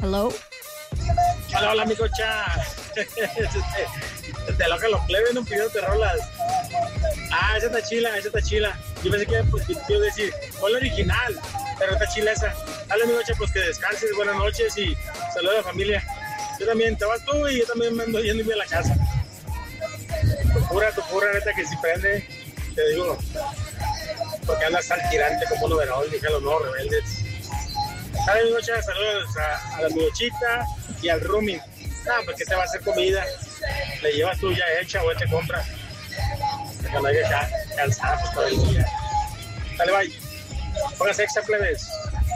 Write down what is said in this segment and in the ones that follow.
Hello. Hola, hola, mi cocha. Te loca los plebes, no pidió rolas. Esa está chila, esa está chila. Yo pensé que iba a decir, hola original, pero está chila esa. Dale, mi cocha, pues que descanses, buenas noches y saludos a la familia. Yo también, te vas tú y yo también me ando yendo a la casa. Tu pura, neta, que si prende, te digo, porque andas al tirante como un overall, dije a los nuevos rebeldes. Dale, mi cocha, saludos a la muchachita y al roomie. Porque te va a hacer comida. Le llevas tú ya hecha o él te compra. Cuando haya ya cansada pues todo el día. Dale, bye. Póngase extra, plebes.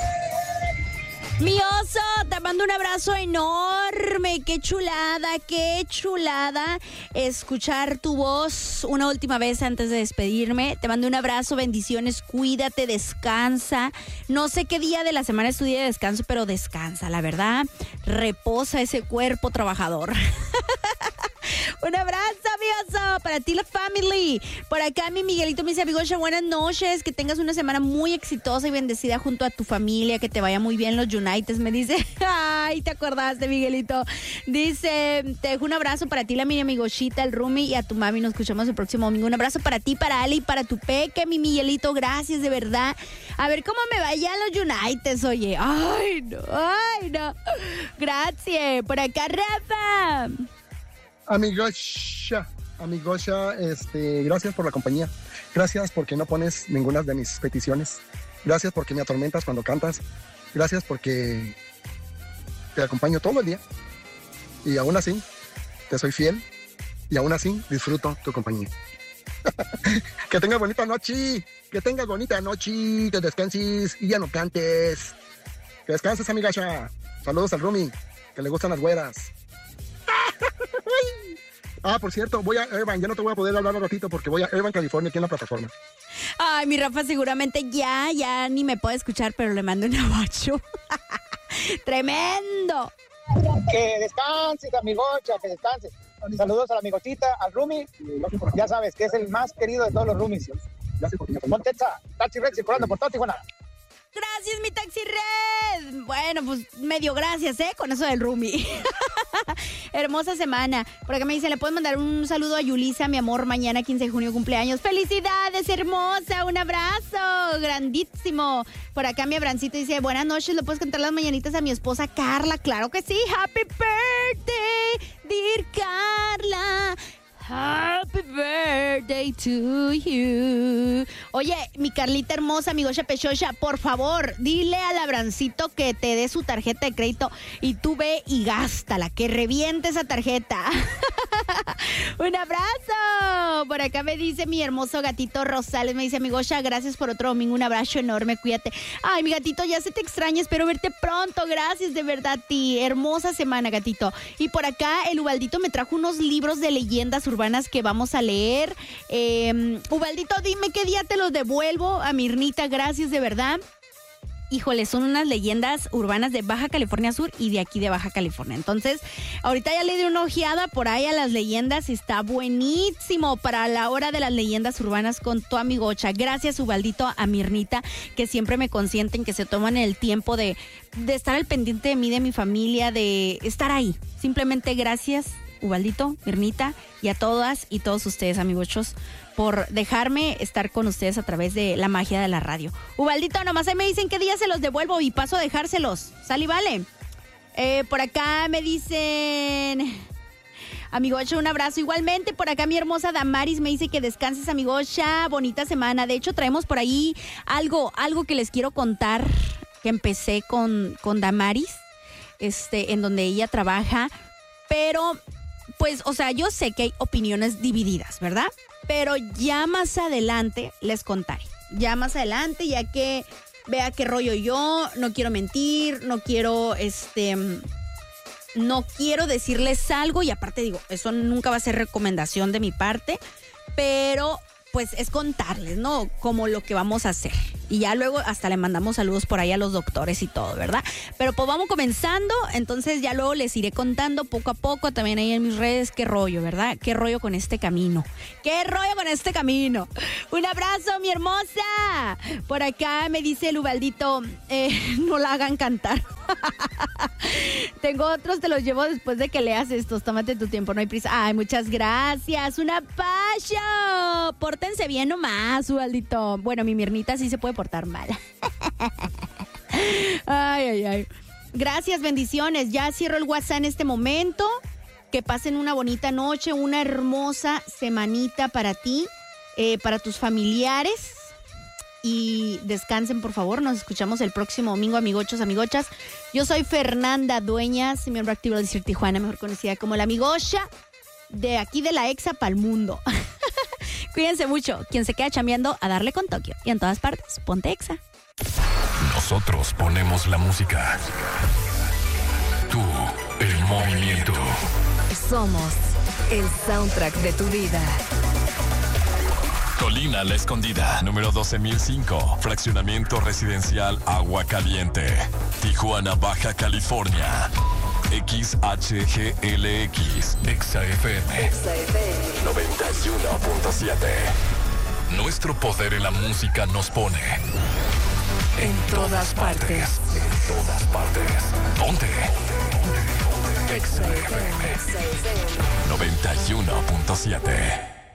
Mi oso, te mando un abrazo enorme. Qué chulada escuchar tu voz una última vez antes de despedirme. Te mando un abrazo, bendiciones, cuídate, descansa. No sé qué día de la semana es tu día de descanso, pero descansa, la verdad. Reposa ese cuerpo trabajador. Un abrazo, mi oso, para ti la family. Por acá mi Miguelito me dice, amigocha, buenas noches, que tengas una semana muy exitosa y bendecida junto a tu familia, que te vaya muy bien los United, me dice. Ay, te acordaste, Miguelito. Dice, te dejo un abrazo para ti, la mini amigochita, el roomie y a tu mami, nos escuchamos el próximo domingo. Un abrazo para ti, para Ale y para tu peque, mi Miguelito, gracias, de verdad. A ver cómo me vayan los United, oye. Ay, no. Gracias. Por acá, Rafa. Amigocha, gracias por la compañía. Gracias porque no pones ninguna de mis peticiones. Gracias porque me atormentas cuando cantas. Gracias porque te acompaño todo el día. Y aún así, te soy fiel. Y aún así, disfruto tu compañía. Que tengas bonita noche. Que descanses y ya no cantes. Que descanses, amigacha. Saludos al roomie, que le gustan las güeras. Por cierto, voy a Irvine, ya no te voy a poder hablar un ratito porque voy a Irvine, California, aquí en la plataforma. Ay, mi Rafa seguramente ya ni me puede escuchar, pero le mando un abrazo. ¡Tremendo! Que descanses, amigocha, que descanses. Saludos a la amigochita, al roomie. Ya sabes que es el más querido de todos los roomies. Montecha, Taxi Rex circulando por todo Tijuana. Gracias, mi Taxi Red. Bueno, pues medio gracias, con eso del roomie. Hermosa semana. Por acá me dice, ¿le puedes mandar un saludo a Yulisa, mi amor? Mañana 15 de junio cumpleaños. ¡Felicidades, hermosa! Un abrazo grandísimo. Por acá mi Abrancito dice, buenas noches, ¿le puedes cantar las mañanitas a mi esposa Carla? Claro que sí. Happy birthday, dear Carla. Happy birthday to you. Oye, mi Carlita hermosa, amigocha Pechocha, por favor, dile al Abrancito que te dé su tarjeta de crédito y tú ve y gástala, que reviente esa tarjeta. Un abrazo. Por acá me dice mi hermoso gatito Rosales, me dice, amigocha, gracias por otro domingo, un abrazo enorme, cuídate. Ay, mi gatito, ya se te extraña, espero verte pronto, gracias de verdad a ti. Hermosa semana, gatito. Y por acá el Ubaldito me trajo unos libros de leyendas urbanas que vamos a leer. Ubaldito, dime qué día te los devuelvo a Mirnita, gracias de verdad. Híjole, son unas leyendas urbanas de Baja California Sur y de aquí de Baja California. Entonces, ahorita ya le di una ojeada por ahí a las leyendas. Está buenísimo para la hora de las leyendas urbanas con tu amigocha. Gracias, Ubaldito, a Mirnita, que siempre me consienten, que se toman el tiempo de estar al pendiente de mí, de mi familia, de estar ahí. Simplemente gracias, Ubaldito, Mirnita, y a todas y todos ustedes, amigochos, por dejarme estar con ustedes a través de la magia de la radio. Ubaldito, nomás ahí me dicen qué día se los devuelvo y paso a dejárselos. ¿Sale y vale? Por acá me dicen... Amigocha, un abrazo. Igualmente, por acá mi hermosa Damaris me dice que descanses, amigocha. Bonita semana. De hecho, traemos por ahí algo que les quiero contar, que empecé con Damaris, en donde ella trabaja. Pero, pues, o sea, yo sé que hay opiniones divididas, ¿verdad? Pero ya más adelante les contaré. Ya más adelante, ya que vea qué rollo yo, no quiero mentir, no quiero, no quiero decirles algo, y aparte digo, eso nunca va a ser recomendación de mi parte, pero pues es contarles, ¿no? Como lo que vamos a hacer. Y ya luego hasta le mandamos saludos por ahí a los doctores y todo, ¿verdad? Pero pues vamos comenzando, entonces ya luego les iré contando poco a poco también ahí en mis redes qué rollo, ¿verdad? Qué rollo con este camino. ¡Qué rollo con este camino! Un abrazo, mi hermosa. Por acá me dice el Ubaldito, no la hagan cantar. Tengo otros, te los llevo después de que leas estos. Tómate tu tiempo, no hay prisa. Ay, muchas gracias. ¡Un apacho! Pórtense bien nomás, Ubaldito. Bueno, mi Mirnita sí se puede portar mal. Ay. Gracias, bendiciones. Ya cierro el WhatsApp en este momento. Que pasen una bonita noche, una hermosa semanita para ti, para tus familiares. Y descansen, por favor. Nos escuchamos el próximo domingo, amigochos, amigochas. Yo soy Fernanda Dueñas, miembro activo del Distrito Tijuana, mejor conocida como la amigocha de aquí de la Exa pa'l mundo. Cuídense mucho. Quien se queda chambeando, a darle con Tokio. Y en todas partes, ponte Exa. Nosotros ponemos la música. Tú, el movimiento. Somos el soundtrack de tu vida. Colina La Escondida, número 12005, fraccionamiento residencial Agua Caliente, Tijuana, Baja California. XHGLX, XFM 91.7. Nuestro poder en la música nos pone en todas partes. En todas partes. ¿Dónde? XFM 91.7.